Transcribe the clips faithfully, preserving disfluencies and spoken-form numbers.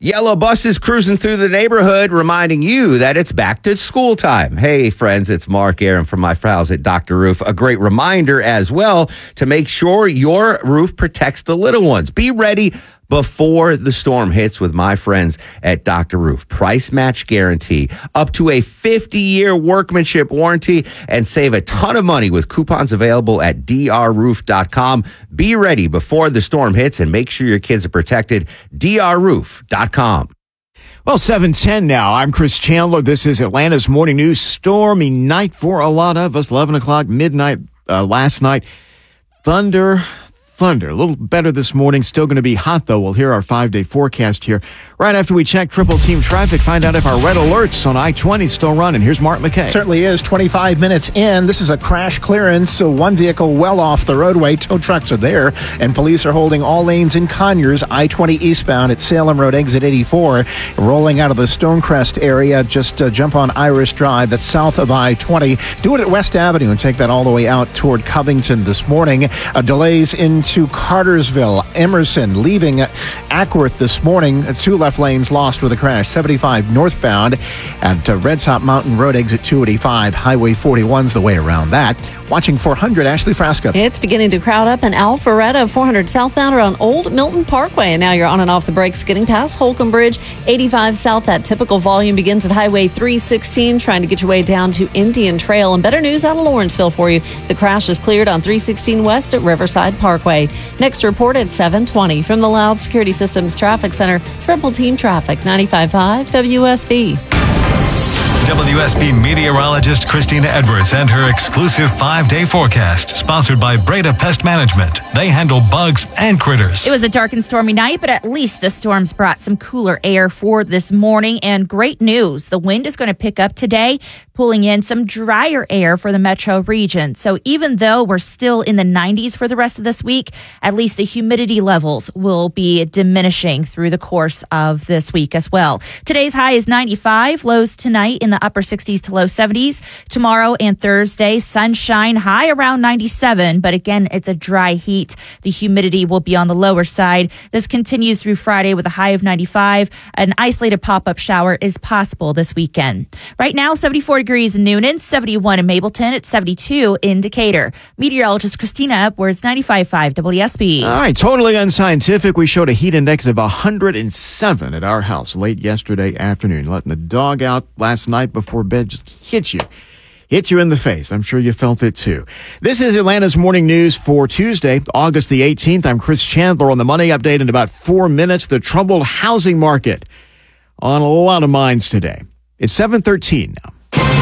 Yellow buses cruising through the neighborhood, reminding you that it's back to school time. Hey, friends, it's Mark Aaron from my pals at Doctor Roof. A great reminder as well to make sure your roof protects the little ones. Be ready before the storm hits with my friends at Doctor Roof. Price match guarantee, up to a fifty-year workmanship warranty, and save a ton of money with coupons available at d r roof dot com. Be ready before the storm hits and make sure your kids are protected. d r roof dot com. Well, seven ten now. I'm Chris Chandler. This is Atlanta's Morning News. Stormy night for a lot of us. eleven o'clock midnight uh, last night. Thunder. Thunder. A little better this morning. Still going to be hot, though. We'll hear our five-day forecast here right after we check triple team traffic, find out if our red alerts on I twenty still running. Here's Mark McKay. Certainly is. twenty-five minutes in. This is a crash clearance, so one vehicle well off the roadway. Tow trucks are there, and police are holding all lanes in Conyers. I twenty eastbound at Salem Road, exit eighty-four. Rolling out of the Stonecrest area, just uh, jump on Irish Drive. That's south of I twenty. Do it at West Avenue and take that all the way out toward Covington this morning. Uh, delays into Cartersville. Emerson leaving Ackworth this morning. Two left lanes lost with a crash. seventy-five northbound at uh, Red Top Mountain Road, exit two eighty-five. Highway forty-one's the way around that. Watching four hundred, Ashley Frasca. It's beginning to crowd up in Alpharetta, four hundred southbound around Old Milton Parkway. And now you're on and off the brakes getting past Holcomb Bridge. eighty-five south, that typical volume begins at Highway three sixteen, trying to get your way down to Indian Trail. And better news out of Lawrenceville for you. The crash is cleared on three sixteen west at Riverside Parkway. Next report at seven twenty from the Loud Security Systems Traffic Center. Triple Team Traffic, ninety-five point five W S B. W S B meteorologist Christina Edwards and her exclusive five-day forecast, sponsored by Breda Pest Management. They handle bugs and critters. It was a dark and stormy night, but at least the storms brought some cooler air for this morning. And great news, the wind is going to pick up today, pulling in some drier air for the metro region. So even though we're still in the nineties for the rest of this week, at least the humidity levels will be diminishing through the course of this week as well. Today's high is ninety-five, lows tonight in the upper sixties to low seventies. Tomorrow and Thursday, sunshine, high around ninety-seven, but again, it's a dry heat. The humidity will be on the lower side. This continues through Friday with a high of ninety-five. An isolated pop-up shower is possible this weekend. Right now, seventy-four degrees in Noonan, seventy-one in Mapleton, at seventy-two in Decatur. Meteorologist Christina Edwards, ninety-five point five W S B. All right, totally unscientific. We showed a heat index of one hundred seven at our house late yesterday afternoon. Letting the dog out last night before bed just hit you. Hit you in the face. I'm sure you felt it too. This is Atlanta's Morning News for Tuesday, August the eighteenth. I'm Chris Chandler on the Money Update in about four minutes. The troubled housing market on a lot of minds today. It's seven thirteen now.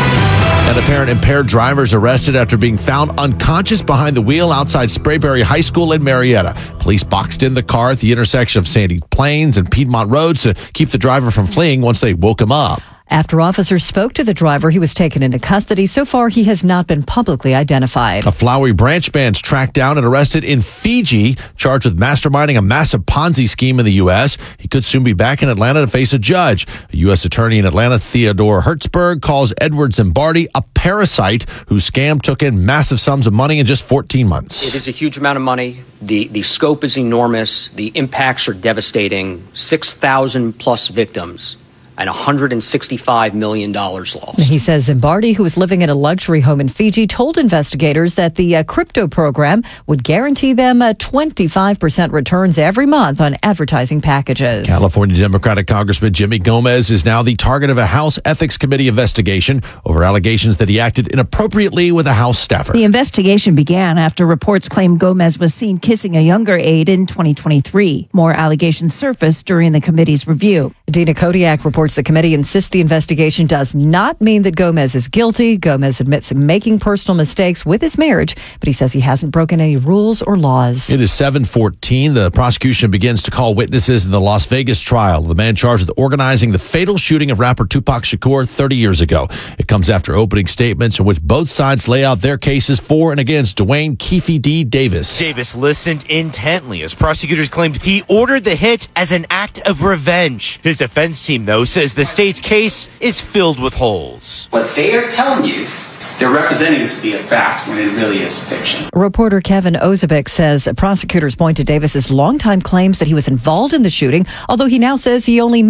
An apparent impaired driver is arrested after being found unconscious behind the wheel outside Sprayberry High School in Marietta. Police boxed in the car at the intersection of Sandy Plains and Piedmont Roads to keep the driver from fleeing once they woke him up. After officers spoke to the driver, he was taken into custody. So far, he has not been publicly identified. A Flowery Branch band's tracked down and arrested in Fiji, charged with masterminding a massive Ponzi scheme in the U S. He could soon be back in Atlanta to face a judge. A U S attorney in Atlanta, Theodore Hertzberg, calls Edward Zimbardi a parasite whose scam took in massive sums of money in just fourteen months. It is a huge amount of money. The, the scope is enormous. The impacts are devastating. six thousand plus victims. And one hundred sixty-five million dollars lost. He says Zimbardi, who was living in a luxury home in Fiji, told investigators that the uh, crypto program would guarantee them uh, twenty-five percent returns every month on advertising packages. California Democratic Congressman Jimmy Gomez is now the target of a House Ethics Committee investigation over allegations that he acted inappropriately with a House staffer. The investigation began after reports claim Gomez was seen kissing a younger aide in twenty twenty-three. More allegations surfaced during the committee's review. Dina Kodiak reports the committee insists the investigation does not mean that Gomez is guilty. Gomez admits to making personal mistakes with his marriage, but he says he hasn't broken any rules or laws. It is seven fourteen. The prosecution begins to call witnesses in the Las Vegas trial. The man charged with organizing the fatal shooting of rapper Tupac Shakur thirty years ago. It comes after opening statements in which both sides lay out their cases for and against Dwayne Keefe D. Davis. Davis listened intently as prosecutors claimed he ordered the hit as an act of revenge. His defense team, though, says the state's case is filled with holes. What they are telling you, they're representing it to be a fact when it really is fiction. Reporter Kevin Ozebic says prosecutors point to Davis's longtime claims that he was involved in the shooting, although he now says he only